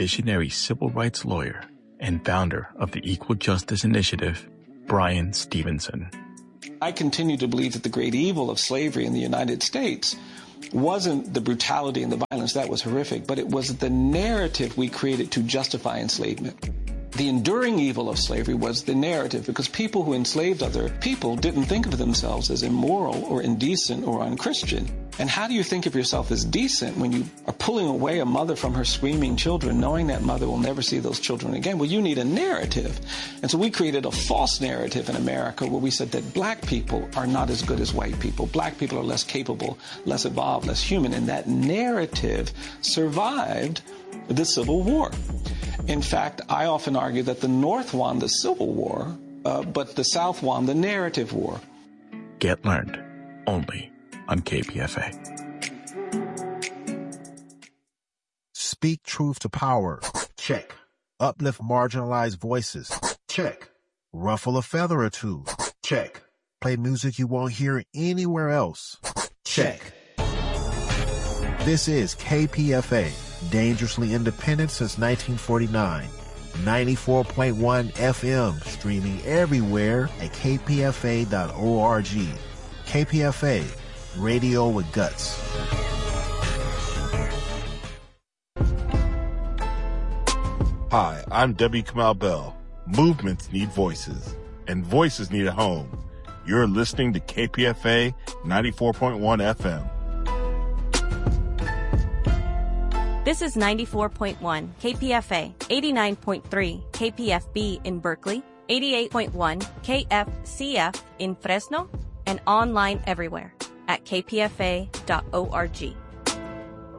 visionary civil rights lawyer and founder of the Equal Justice Initiative, Bryan Stevenson. I continue to believe that the great evil of slavery in the United States wasn't the brutality and the violence, that was horrific, but it was the narrative we created to justify enslavement. The enduring evil of slavery was the narrative, because people who enslaved other people didn't think of themselves as immoral or indecent or unchristian. And how do you think of yourself as decent when you are pulling away a mother from her screaming children, knowing that mother will never see those children again? Well, you need a narrative. And so we created a false narrative in America where we said that black people are not as good as white people. Black people are less capable, less evolved, less human. And that narrative survived the Civil War. In fact, I often argue that the North won the Civil War, but the South won the narrative war. Get Learned, only on KPFA. Speak truth to power. Check. Uplift marginalized voices. Check. Ruffle a feather or two. Check. Play music you won't hear anywhere else. Check. This is KPFA, dangerously independent since 1949. 94.1 FM, streaming everywhere at kpfa.org. KPFA, radio with guts. Hi, I'm W. Kamau Bell. Movements need voices, and voices need a home. You're listening to KPFA 94.1 FM. This is 94.1 KPFA, 89.3 KPFB in Berkeley, 88.1 KFCF in Fresno, and online everywhere at kpfa.org.